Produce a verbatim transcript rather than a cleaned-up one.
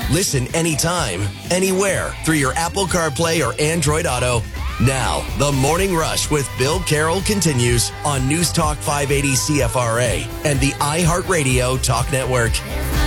Listen anytime, anywhere through your Apple CarPlay or Android Auto. Now, the Morning Rush with Bill Carroll continues on News Talk five eighty C F R A and the iHeartRadio Talk Network.